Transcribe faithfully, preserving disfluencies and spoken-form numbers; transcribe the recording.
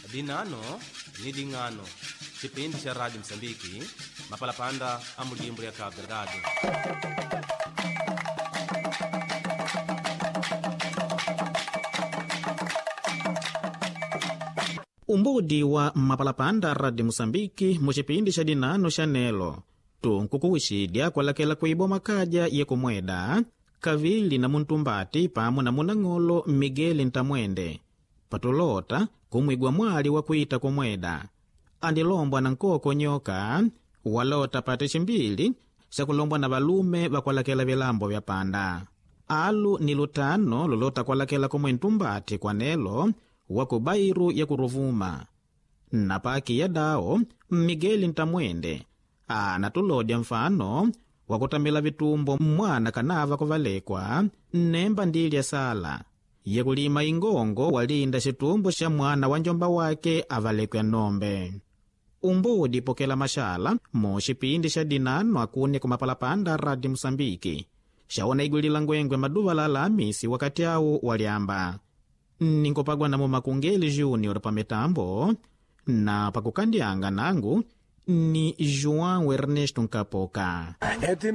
Dinano ni dingano, kipindi cha Radio Msambiki, mapalapanda amulimbu ya Cabo Delgado. Umbudi wa mapalapanda Radio Msambiki muchipindi cha dinano cha nelo tunkukuwishidia kwalakela kuibo makaja ye kumweda Kavili na Muntumbati pamu na Munang'olo Miguel Ntamwende patulota kumwigwa mwali wa kuita kumweda andilombwa na nkoko nyoka walota pate chimbili sakulombwa na balume bakwalakela vilambo vya panda alu ni lutano lolota kwalakela kumwe Ntumbati kwa nelo wakubairu ya kuruvuma na paki ya dao Miguel Ntamwende anatulodya mfano wakutamila vitumbo mwana kanava kuvalekwa nemba ndili ya sala ye kulima ingongo walinda chitumbo cha mwana wa njomba wake avalekwa nombe. Umbudi pokela mashala mo chipindi cha dinano akune kumapalapanda Radio Msambiki shaona igulila ngwengwe maduva la Alhamisi wakati au waliamba ninkopagwa na Mumakungeli Junior pa mitambo na pakukandianga nangu ni João Ernesto Nkapoka.